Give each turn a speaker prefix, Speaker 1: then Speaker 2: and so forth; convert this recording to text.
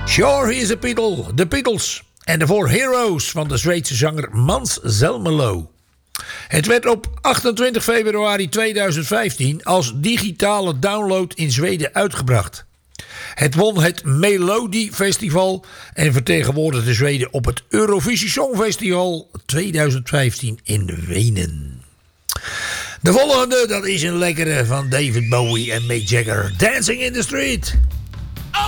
Speaker 1: Sure, he is a Beatle, de Beatles. En daarvoor Heroes van de Zweedse zanger Mans Zelmerlöw. Het werd op 28 februari 2015 als digitale download in Zweden uitgebracht. Het won het Melodifestival en vertegenwoordigde Zweden op het Eurovisie Songfestival 2015 in Wenen. De volgende, dat is een lekkere van David Bowie en Mick Jagger. Dancing in the Street.